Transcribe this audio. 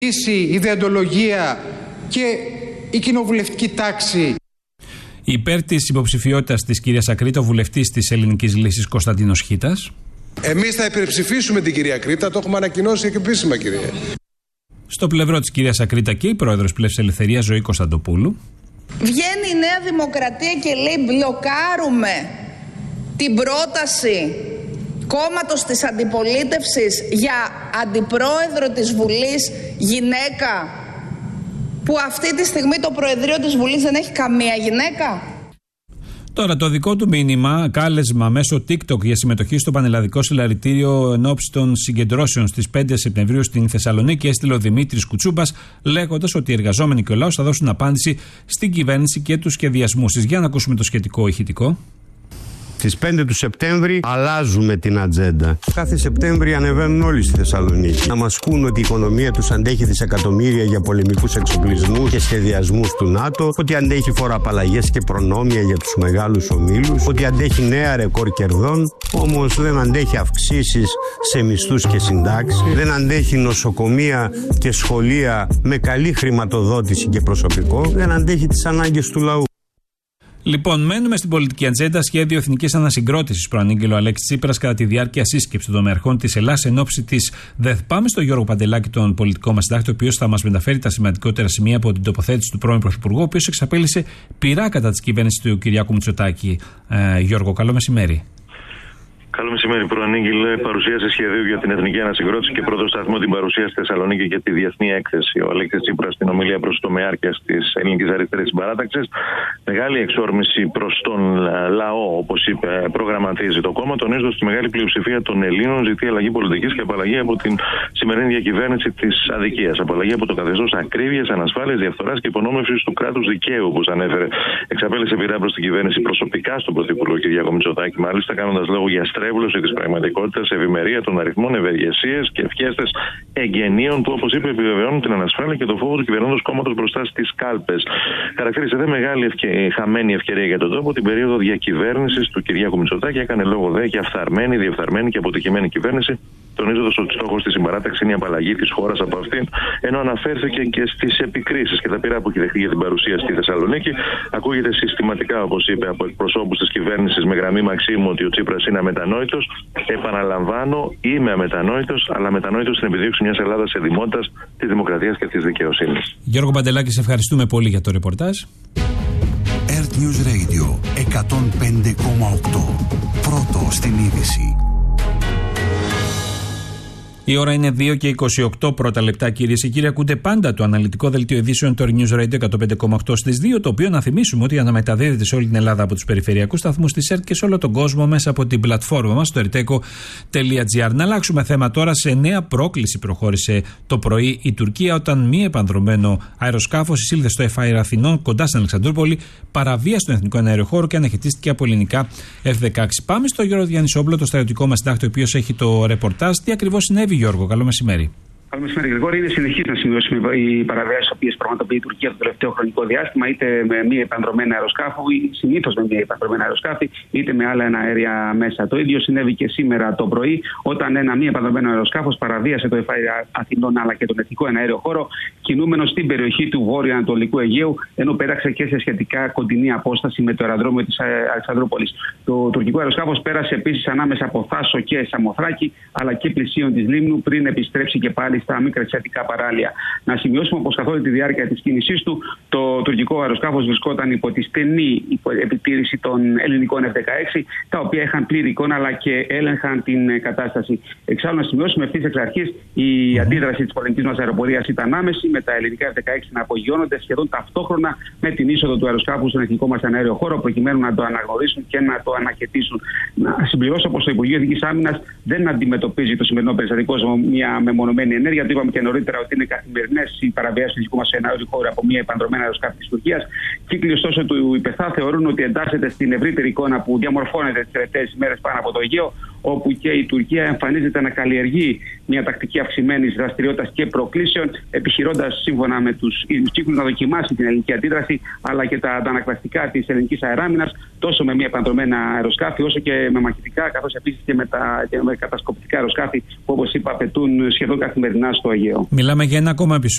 Η ιδεοντολογία και η κοινοβουλευτική τάξη. Υπέρ της υποψηφιότητας της κυρίας Ακρίτα, βουλευτής της Ελληνικής Λύσης Κωνσταντίνος Χίτας. Εμείς θα υπερψηφίσουμε την κυρία Ακρίτα, το έχουμε ανακοινώσει και επίσημα, κυρία. Στο πλευρό της κυρίας Ακρίτα και η πρόεδρος Πλεύσης Ελευθερίας, Ζωή Κωνσταντοπούλου. Βγαίνει η Νέα Δημοκρατία και λέει μπλοκάρουμε την πρόταση κόμματος της αντιπολίτευσης για αντιπρόεδρο της Βουλής γυναίκα, που αυτή τη στιγμή το Προεδρείο της Βουλής δεν έχει καμία γυναίκα. Τώρα το δικό του μήνυμα, κάλεσμα μέσω TikTok για συμμετοχή στο Πανελλαδικό Συλλαλητήριο εν ώψη των συγκεντρώσεων στις 5 Σεπτεμβρίου στην Θεσσαλονίκη, έστειλε ο Δημήτρης Κουτσούπας, λέγοντας ότι οι εργαζόμενοι και ο λαός θα δώσουν απάντηση στην κυβέρνηση και τους σχεδιασμούς της. Για να ακούσουμε το σχετικό ηχητικό. Στις 5 του Σεπτέμβρη αλλάζουμε την ατζέντα. Κάθε Σεπτέμβρη ανεβαίνουν όλοι στη Θεσσαλονίκη να μας πούν ότι η οικονομία τους αντέχει δισεκατομμύρια για πολεμικούς εξοπλισμούς και σχεδιασμούς του ΝΑΤΟ, ότι αντέχει φοροαπαλλαγές και προνόμια για τους μεγάλους ομίλους, ότι αντέχει νέα ρεκόρ κερδών, όμως δεν αντέχει αυξήσεις σε μισθούς και συντάξεις, δεν αντέχει νοσοκομεία και σχολεία με καλή χρηματοδότηση και προσωπικό, δεν αντέχει τις ανάγκες του λαού. Λοιπόν, μένουμε στην πολιτική ατζέντα. Σχέδιο εθνικής ανασυγκρότησης προανήγγειλε ο Αλέξης Τσίπρας κατά τη διάρκεια σύσκεψης των δομεαρχών της Ελλάδας εν ώψη της ΔΕΘ. Πάμε στον Γιώργο Παντελάκη, τον πολιτικό μας συντάκτη, ο οποίος θα μας μεταφέρει τα σημαντικότερα σημεία από την τοποθέτηση του πρώην Πρωθυπουργού, ο οποίος εξαπέλυσε πειρά κατά της κυβέρνησης του Κυριάκου Μητσοτάκη. Γιώργο, καλό μεσημέρι. Καλό μεσημέρι. Προανήγγειλε παρουσίαση σχεδίου για την εθνική ανασυγκρότηση και πρώτο σταθμό την παρουσία στη Θεσσαλονίκη για τη διεθνή έκθεση. Ο Αλέξης Τσίπρας στην ομιλία προς το τομεάρχες της Ελληνικής Αριστερής Συμπαράταξης. Μεγάλη εξόρμηση προς τον λαό, όπως είπε, προγραμματίζει το κόμμα, τονίζοντας τη μεγάλη πλειοψηφία των Ελλήνων ζητεί αλλαγή πολιτικής και απαλλαγή από την σημερινή διακυβέρνηση της αδικίας. Απαλλαγή από το καθεστώς ακρίβειας, ανασφάλειας, διαφθοράς και υπονόμευσης του κράτους δικαίου, όπως ανέφερε. Εξαπέλυσε πειρά προς την κυβέρνηση προσωπικά στον Πρωθυπουργό Κυριάκο Μητσοτάκη, μάλιστα κάνοντας λόγο για στρέβλωση της πραγματικότητας, ευημερία των αριθμών, ευεργεσίες και ευχέστες εγγενείων που, όπως είπε, επιβεβαιώνουν την ανασφάλεια και το φόβο του κυβερνώντος κόμματος μπροστά στις κάλπες. Χαρακτήρισε δε μεγάλη χαμένη ευκαιρία για τον τόπο την περίοδο διακυβέρνησης του Κυριάκου Μητσοτάκη. Έκανε λόγο δε για φθαρμένη, διεφθαρμένη και αποτυχημένη κυβέρνηση, τονίζοντας ότι στόχος της συμπαράταξης είναι η απαλλαγή της χώρας από αυτήν, ενώ αναφέρθηκε και στις επικρίσεις και τα πειρά που έχει δεχτεί για την παρουσία στη Θεσσαλονίκη. Ακούγεται συστηματικά, όπως είπε, από εκπροσώπους της κυβέρνησης με γραμμή Μαξίμου ότι ο Τσίπρας είναι αμετανόητος. Επαναλαμβάνω, είμαι αμετανόητος, αλλά αμετανόητος στην επιδίωξη μιας Ελλάδας εδημότητας, της δημοκρατίας και της δικαιοσύνης. Γιώργο Παντελάκη, σε ευχαριστούμε πολύ για το ρεπορτάζ. Earth News Radio 105,8. Πρώτο στην είδηση. Η ώρα είναι 2 και 28 πρώτα λεπτά, κυρίες και κύριοι. Ακούτε πάντα το αναλυτικό δελτίο ειδήσεων του Earth News Radio 105,8 στις 2, το οποίο να θυμίσουμε ότι αναμεταδίδεται σε όλη την Ελλάδα από τους περιφερειακούς σταθμούς της ΕΡΤ και σε όλο τον κόσμο μέσα από την πλατφόρμα μας, το erteco.gr. Να αλλάξουμε θέμα τώρα. Σε νέα πρόκληση προχώρησε το πρωί η Τουρκία, όταν μη επανδρωμένο αεροσκάφος εισήλθε στο Εφάιρ Αθηνών κοντά στην Αλεξανδρούπολη, παραβίασε τον εθνικό αεροχώρο και αναχαιτίστηκε από ελληνικά F-16. Πάμε στο Γιώργο Διαννησόπουλο, το στρατιωτικό μας συντάκτη, ο οποίος έχει το ρεπορτάζ. Τι ακριβώς συνέβη, Γιώργο? Καλό μεσημέρι. Καλό μεσημέρι, Γρηγόρη. Είναι συνεχής να σημειώσουμε οι παραβιάσεις τις οποίες πραγματοποιεί η Τουρκία το τελευταίο χρονικό διάστημα, είτε με μη επανδρομένα αεροσκάφη, συνήθως με μη επανδρομένα αεροσκάφη, είτε με άλλα αέρια μέσα. Το ίδιο συνέβη και σήμερα το πρωί, όταν ένα μη επανδρομένο αεροσκάφος παραβίασε το Εφάιρ Αθηνών αλλά και τον εθνικό εναέριο χώρο, κινούμενο στην περιοχή του βόρειο-ανατολικού Αιγαίου, ενώ πέραξε και σε σχετικά κοντινή απόσταση με το αεροδρόμιο της Αλεξανδρούπολης. Το τουρκικό αεροσκάφος πέρασε επίσης ανάμεσα από Θάσο και Σαμοθράκη, αλλά και πλησίων της Λίμνου, πριν επιστρέψει και πάλι στα μικρασιατικά παράλια. Να σημειώσουμε πως καθ' όλη τη διάρκεια της κίνησής του, το τουρκικό αεροσκάφος βρισκόταν υπό τη στενή επιτήρηση των ελληνικών F-16, τα οποία είχαν πλήρη εικόνα αλλά και έλεγχαν την κατάσταση. Εξάλλου, να σημειώσουμε ευθύς εξ αρχής η αντίδραση της πολιτικής μας αεροπορίας ήταν άμεση, με τα ελληνικά F-16 να απογειώνονται σχεδόν ταυτόχρονα με την είσοδο του αεροσκάφου στον εθνικό μας αέριο χώρο, προκειμένου να το αναγνωρίσουν και να το αναχαιτήσουν. Να συμπληρώσω πως το Υπουργείο Εθνικής Άμυνας δεν αντιμετωπίζει το σημερινό περιστατικό ως μια μεμονωμένη ενέργεια. Το είπαμε και νωρίτερα ότι είναι καθημερινές οι παραβιάσεις του δικού μας αέριου χώρου από μια επανδρομένα αεροσκάφη της Τουρκίας. Κύκλοι ωστόσο του ΙΠΕΘΑ θεωρούν ότι εντάσσεται στην ευρύτερη εικόνα που διαμορφώνεται τις τελευταίες ημέρες πάνω από το Αιγαίο, όπου και η Τουρκία εμφανίζεται να καλλιεργεί μια τακτική αυξημένης δραστηριότητας και προκλήσεων, επιχειρώντας σύμφωνα με τους κύκλους να δοκιμάσει την ελληνική αντίδραση, αλλά και τα αντανακλαστικά της ελληνικής αεράμινας, τόσο με μια επανδρομένα αεροσκάφη, όσο και με μαχητικά, καθώς επίσης και με κατασκοπτικά αεροσκάφη που, όπως είπα, απαιτούν σχεδόν καθημερινά στο Αιγαίο. Μιλάμε για ένα ακόμα επεισόδιο